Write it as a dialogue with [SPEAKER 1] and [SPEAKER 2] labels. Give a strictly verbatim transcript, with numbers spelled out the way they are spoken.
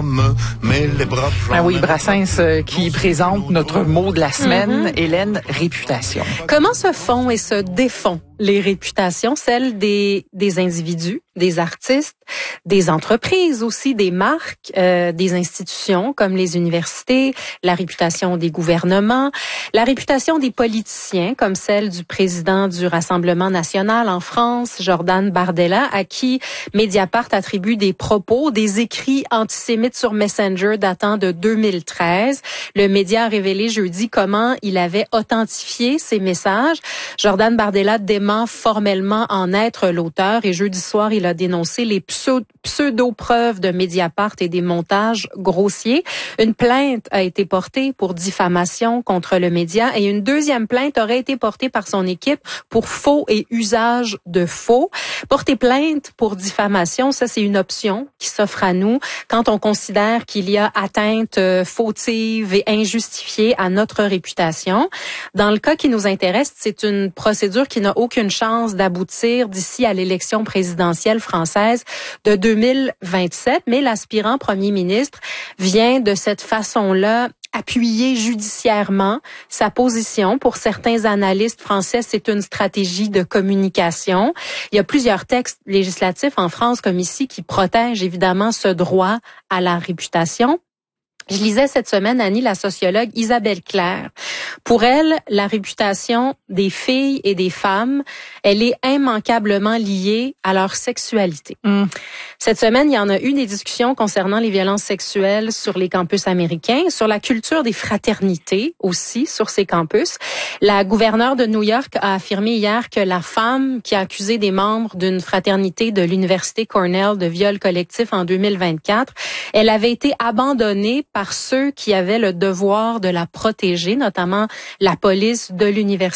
[SPEAKER 1] me met les bras
[SPEAKER 2] Ah oui, Brassens euh, qui présente notre mot de la semaine, mm-hmm. Hélène, réputation.
[SPEAKER 3] Comment se font et se défont les réputations, celles des, des individus, des artistes, des entreprises aussi, des marques, euh, des institutions comme les universités, la réputation des gouvernements, la réputation des politiciens comme celle du président du Rassemblement national en France, Jordan Bardella, à qui Mediapart attribue des propos, des écrits antisémites sur Messenger datant de deux mille treize. Le média a révélé jeudi comment il avait authentifié ces messages. Jordan Bardella dément formellement en être l'auteur et jeudi soir, il a dénoncé les pseudo-preuves de Mediapart et des montages grossiers. Une plainte a été portée pour diffamation contre le média et une deuxième plainte aurait été portée par son équipe pour faux et usage de faux. Porter plainte pour diffamation, ça c'est une option qui s'offre à nous quand on considère qu'il y a atteinte fautive et injustifiée à notre réputation. Dans le cas qui nous intéresse, c'est une procédure qui n'a aucune chance d'aboutir d'ici à l'élection présidentielle française de deux mille vingt-sept, mais l'aspirant premier ministre vient de cette façon-là appuyer judiciairement sa position. Pour certains analystes français, c'est une stratégie de communication. Il y a plusieurs textes législatifs en France comme ici qui protègent évidemment ce droit à la réputation. Je lisais cette semaine, Annie, la sociologue Isabelle Claire. Pour elle, la réputation des filles et des femmes, elle est immanquablement liée à leur sexualité. Mm. Cette semaine, il y en a eu des discussions concernant les violences sexuelles sur les campus américains, sur la culture des fraternités aussi sur ces campus. La gouverneure de New York a affirmé hier que la femme qui a accusé des membres d'une fraternité de l'université Cornell de viol collectif en deux mille vingt-quatre, elle avait été abandonnée par ceux qui avaient le devoir de la protéger, notamment la police de l'université.